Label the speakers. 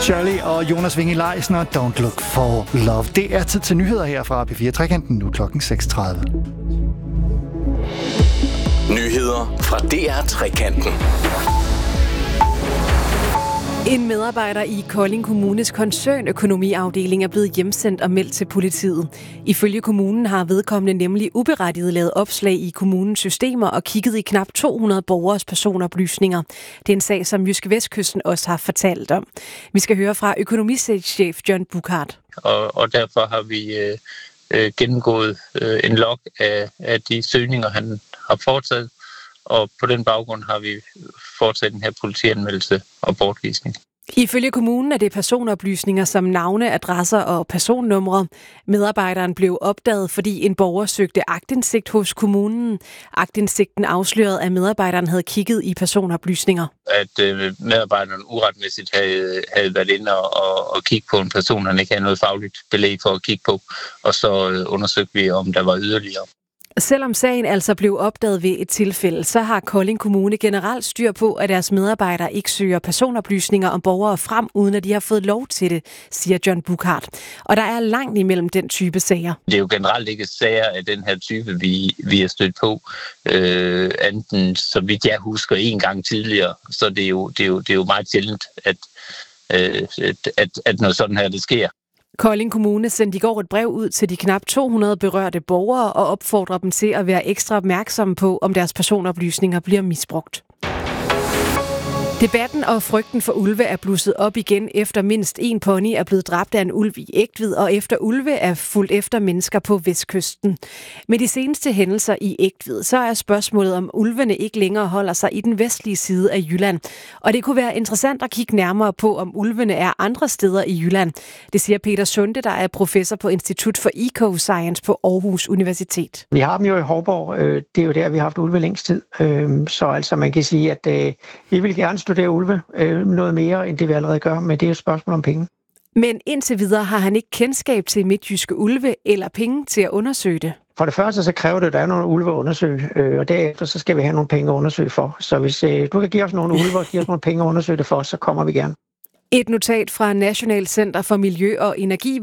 Speaker 1: Shirley og Jonas Winge Leisner, Don't Look for Love. Det er tid til nyheder her fra P4 Trekanten, nu klokken 6:30.
Speaker 2: Nyheder fra DR Trekanten.
Speaker 3: En medarbejder i Kolding Kommunes koncernøkonomiafdeling er blevet hjemsendt og meldt til politiet. Ifølge kommunen har vedkommende nemlig uberettiget lavet opslag i kommunens systemer og kigget i knap 200 borgeres personoplysninger. Det er en sag, som Jyske Vestkysten også har fortalt om. Vi skal høre fra økonomichef John Buchardt.
Speaker 4: Og derfor har vi gennemgået en log af de søgninger, han har foretaget. Og på den baggrund har vi foretaget den her politianmeldelse og bortvisning.
Speaker 3: Ifølge kommunen er det personoplysninger som navne, adresser og personnumre. Medarbejderen blev opdaget, fordi en borger søgte aktindsigt hos kommunen. Aktindsigten afslørede, at medarbejderen havde kigget i personoplysninger.
Speaker 4: At medarbejderen uretmæssigt havde været inde og kigge på en person, han ikke havde noget fagligt belæg for at kigge på. Og så undersøgte vi, om der var yderligere.
Speaker 3: Selvom sagen altså blev opdaget ved et tilfælde, så har Kolding Kommune generelt styr på, at deres medarbejdere ikke søger personoplysninger om borgere frem, uden at de har fået lov til det, siger John Buchardt. Og der er langt imellem den type sager.
Speaker 4: Det er jo generelt ikke sager af den her type, vi er stødt på. Enten, så vidt jeg husker, en gang tidligere, så det er jo meget sjældent, at noget sådan her, det sker.
Speaker 3: Kolding Kommune sendte i går et brev ud til de knap 200 berørte borgere og opfordrer dem til at være ekstra opmærksomme på, om deres personoplysninger bliver misbrugt. Debatten og frygten for ulve er blusset op igen, efter mindst en pony er blevet dræbt af en ulv i Egtved, og efter ulve er fulgt efter mennesker på Vestkysten. Med de seneste hændelser i Egtved, så er spørgsmålet, om ulvene ikke længere holder sig i den vestlige side af Jylland. Og det kunne være interessant at kigge nærmere på, om ulvene er andre steder i Jylland. Det siger Peter Sunde, der er professor på Institut for Ecoscience på Aarhus Universitet.
Speaker 5: Vi har dem jo i Hovborg. Det er jo der, vi har haft ulve længst tid. Så altså man kan sige, at vi vil gerne studere ulve noget mere, end det vi allerede gør, men det er et spørgsmål om penge.
Speaker 3: Men indtil videre har han ikke kendskab til midtjyske ulve eller penge til at undersøge det.
Speaker 5: For det første så kræver det, at der er nogle ulve at undersøge, og derefter så skal vi have nogle penge at undersøge for. Så hvis du kan give os nogle ulve og give os nogle penge at undersøge det for, så kommer vi gerne.
Speaker 3: Et notat fra National Center for Miljø og Energi